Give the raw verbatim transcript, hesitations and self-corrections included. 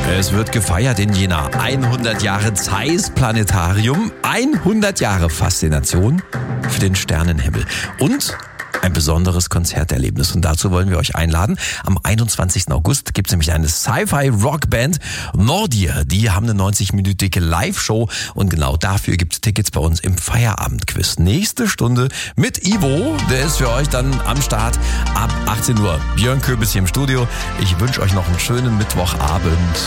Es wird gefeiert in Jena. hundert Jahre Zeiss Planetarium, hundert Jahre Faszination für den Sternenhimmel und ein besonderes Konzerterlebnis. Und dazu wollen wir euch einladen. Am einundzwanzigsten August gibt es nämlich eine Sci-Fi-Rockband Nordir. Die haben eine neunzig-minütige Live-Show und genau dafür gibt es Tickets bei uns im Feierabendquiz. Nächste Stunde mit Ivo. Der ist für euch dann am Start ab achtzehn Uhr. Björn Köbis hier im Studio. Ich wünsche euch noch einen schönen Mittwochabend.